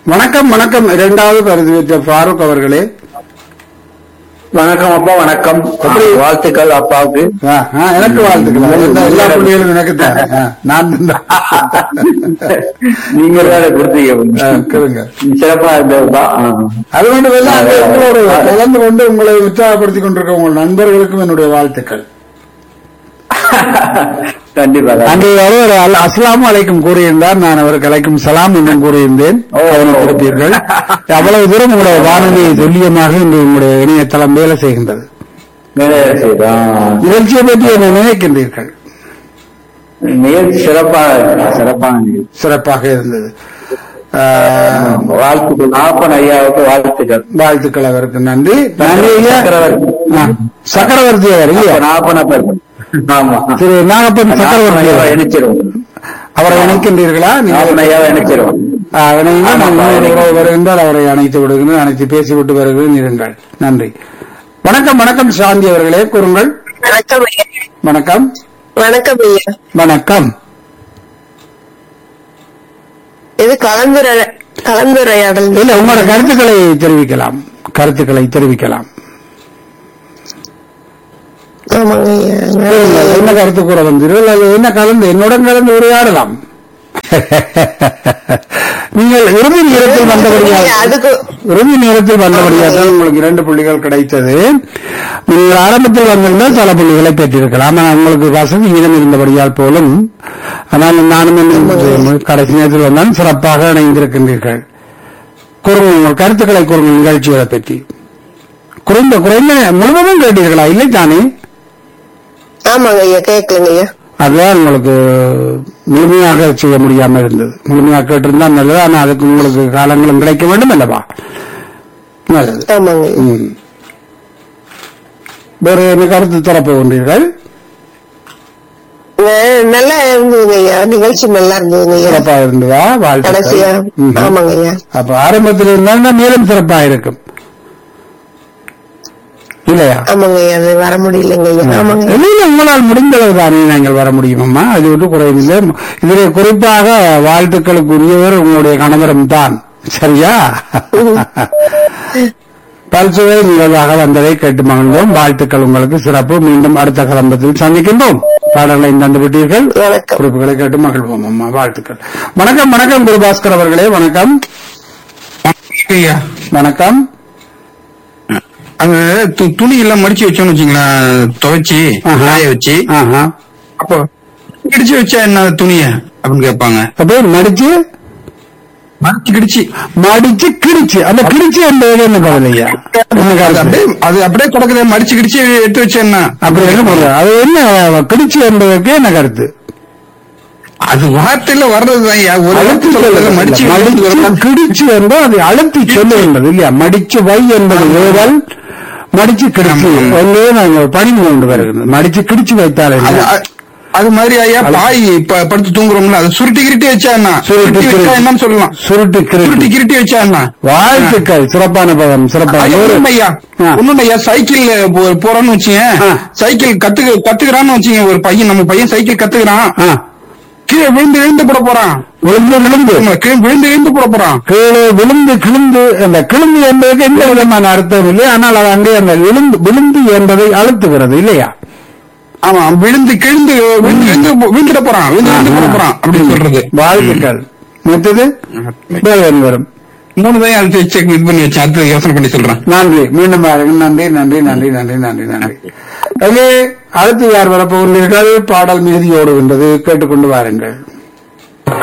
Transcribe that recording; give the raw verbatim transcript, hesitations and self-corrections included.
வணக்கம் வணக்கம். இரண்டாவது பரிசு பெற்ற ஃபாரூக் அவர்களே வணக்கம் அப்பா. வணக்கம். எப்படி? வாழ்த்துக்கள் அப்பாவுக்கு. ஆ, ஆ, எனக்கு வாழ்த்துக்கள். எல்லா- எல்லா புள்ளிகளும் எனக்கு தான். ஆ, நான் தான். நீங்க வேற ஆ, கொடுத்தீங்க. கேளுங்க. சிறப்பா இருந்ததுப்பா. ஆ. அது மட்டும் இல்ல, அங்கே உங்களோட கலந்து கொண்டு உங்களை உற்சாகப்படுத்திக் கொண்டிருக்க உங்கள் நண்பர்களுக்கும் என்னுடைய வாழ்த்துக்கள். கண்டிப்பா. அங்கே ஒருவர் அல் அஸ்ஸலாமு அலைக்கும் கூறியிருந்தார். நான் அவருக்கு அலைக்கும் சலாம் என்றும் கூறியிருந்தேன். ஓ. கொடுப்பீர்கள். அவ்வளவு தூரம் உங்களுடைய வானொலி துல்லியமாக இன்று உங்களுடைய இணையதளம் வேலை செய்கின்றது. நிறைய செய்தா. நிகழ்ச்சியை பற்றி என்ன நினைக்கின்றீர்கள்? நிகழ்ச்சி சிறப்பா சிறப்பான நிகழ்ச்சி. சிறப்பாக இருந்தது. ஆ, வாழ்த்துக்கள். நாப்பன் ஐயாவுக்கு வாழ்த்துக்கள். வாழ்த்துக்கள். அவருக்கு நன்றி. நன்றி ஐயா. சக்கரவர்த்தி. ஆ, சக்கரவர்த்தி அவர் இல்லையா? நாப்பன பேர். ஆமா. திரு நாகப்பன் சக்கரவர்த்தி ஐயாவை அவர். இணைச்சிருவோம். அவரை இணைக்கின்றீர்களா? நீங்கள் நாப்பன் ஐயாவை இணைச்சிருவோம். ஆ, இணையுங்கள். நான் ஆமாப்பா, இன்னொரு இணைக்கிறேன். உறவு வருகின்றால் அவரை அணைத்து விடுகிறேன். அணைத்து பேசிவிட்டு வருகிறேன். இருங்கள். நன்றி. வணக்கம் வணக்கம். சாந்தி அவர்களே கூறுங்கள். வணக்கம் ஐயா. வணக்கம் வணக்கம் ஐயா. வணக்கம். இது கலந்துரை கலந்துரையாடல். இல்ல, உங்களோட கருத்துக்களை தெரிவிக்கலாம். கருத்துக்களை தெரிவிக்கலாம். ஆமாங்க ஐயா. கூறுங்கள். என்ன கருத்து கூற வந்தீர்கள்? அது என்ன கலந்து என்னுடன் கலந்து உரையாடலாம். நீங்கள் இறுதி நேரத்தில் வந்தபடியாக அதுக்கு இறுதி நேரத்தில் வந்தபடியாக தான் உங்களுக்கு இரண்டு புள்ளிகள் கிடைத்தது. நீங்கள் ஆரம்பத்தில் வந்திருந்தால் பல புள்ளிகளை பெற்றிருக்கலாம். ஆனால் உங்களுக்கு வசதி ஈரம் இருந்தபடியால் போலும். ஆனால் நானும் இன்னும் கடைசி நேரத்தில் வந்தாலும் சிறப்பாக இணைந்திருக்கின்றீர்கள். கூறுங்கள், உங்கள் கருத்துக்களை கூறுங்கள். நிகழ்ச்சிகளை பற்றி குறைந்த குறைந்த முழுவதும் கேட்டீர்களா? இல்லை தானே? ஆமாங்க ஐயா. கேட்கலங்க ஐயா. அதுதான் உங்களுக்கு முழுமையாக செய்ய முடியாம இருந்தது. முழுமையாக கேட்டிருந்தா நல்லது. ஆனால் அதுக்கு உங்களுக்கு காலங்களும் கிடைக்க வேண்டும் அல்லவா? நல்லது. ஆமாங்க ஐயா. ம். வேறு என்ன கருத்து தரப்போகின்றீர்கள்? ந- நல்லா இருந்ததுங்க ஐயா. நிகழ்ச்சி நல்லா இருந்ததுங்க ஐயா. சிறப்பாக இருந்ததா? கடைசியா. வாழ்த்துக்கள். ம். ஆமாங்க ஐயா. அப்ப ஆரம்பத்தில் இருந்தால் மேலும் சிறப்பாக இருக்கும் இல்லையா? ஆமாங்க ஐயா. அது வர முடியலங்க ஐயா. ஆமாங்க ஐயா. இல்ல, உங்களால் முடிந்தளவு தானே நாங்கள் வர முடியுமம்மா. அது ஒன்று குறைவில்லை. இதில் குறிப்பாக வாழ்த்துக்களுக்குரியவர் உங்களுடைய கணவரும் தான். சரியா? பல்சுவை நிகழ்வாக வந்ததை கேட்டு மகிழ்ந்தோம். வாழ்த்துக்கள் உங்களுக்கு. சிறப்பு. மீண்டும் அடுத்த கலம்பத்தில் சந்திக்கின்றோம். பாடல்களை தந்துவிட்டீர்கள். வணக்கம். குறிப்புகளை கேட்டு மகிழ்வோம் அம்மா. வாழ்த்துக்கள். வணக்கம் வணக்கம். குருபாஸ்கர் அவர்களே வணக்கம். ஐயா, வணக்கம். அங்க து- துணி எல்லாம் மடிச்சு வச்சோம்னு வச்சுங்களேன், துவைச்சு ஆஹா. காய வச்சு, ஆஹா. அப்போ கிடிச்சு வச்சா என்ன துணிய அப்படின்னு கேட்பாங்க. அப்ப மடிச்சு மடிச்சு கிடிச்சு மடிச்சு கிடிச்சு அந்த கிடிச்சு என்பது என்ன கவலையா? என்ன அது கருத்து? அப்படியே அது அப்படியே கிடக்குது. மடிச்சு கிடிச்சு எடுத்து வச்சா என்ன? அப்படி என்ன சொல்ற? அது என்ன கிடிச்சு என்பதற்கு என்ன கருத்து? அது வார்த்தையில வர்றதுதான் ஐயா. ஒரு அழுத்தி வார்த்தை சொல்லுங்க. சொல்றது மடிச்சு மடிச்சு கிடிச்சு கிடிச்சு என்றால் அது அழுத்தி சொல்லுகின்றது இல்லையா? மடிச்சு வை என்பது ஏவல், மடிச்சு கிடிச்சு ஆமா. ஒன்றே நாங்கள் பணிந்து கொண்டு வருகிறது. மடிச்சு கிடிச்சு வைத்தால் அது என்ன? அது- அது மாதிரி ஐயா, பாய் ப- படுத்து தூங்குறோம்ல, அது சுருட்டி கிருட்டி வச்சா என்ன? சுருட்டி சுருட்டி வச்சா கிருட்டி. என்னன்னு சொல்லலாம். சுருட்டு சுருட்டி கிருட்டி. கிருட்டி வச்சா என்ன? வாழ்த்துக்கள். சிறப்பான பதம். சிறப்பான ஐயா, ஒரு- ஒண்ணும் ஐயா, ஆ. ஒண்ணும் ஐயா, சைக்கிள் போ- போறோம்னு வச்சுங்க, ஆ. சைக்கிள் கத்துக்க கத்துக்கிறான்னு வச்சுங்க, ஒரு பையன் நம்ம பையன் சைக்கிள் கத்துக்கிறான், ஆ. கீழே விழுந்து விழுந்து போட போறான், விழுந்து விழுந்து ஆமா, கீழே விழுந்து விழுந்து போட போறான். கீழே விழுந்து கிழிந்து. அந்த கிழிந்து என்பதற்கு எந்த விதமான அர்த்தம் இல்லை. ஆனால் அது அங்கே அந்த விழுந்து விழுந்து என்பதை அழுத்துகிறது இல்லையா? ஆமா, விழுந்து கிழிந்து விழுந்து விழுந்து விழுந்துட போறான், விழுந்து விழுந்து போட போறான் அப்படின்னு சொல்றது. வாழ்த்துக்கள். மற்றது வேறு வரும். மூணு தான் அது செக் இது பண்ணி வச்சேன். அடுத்து யோசனை பண்ணி சொல்றேன். நன்றி. மீண்டும் பாருங்கள். நன்றி நன்றி நன்றி நன்றி நன்றி நன்றி. அங்கே அடுத்து யார் வரப்போகிறீர்கள்? பாடல் மீதி ஓடுகின்றது. கேட்டுக்கொண்டு வாருங்கள்.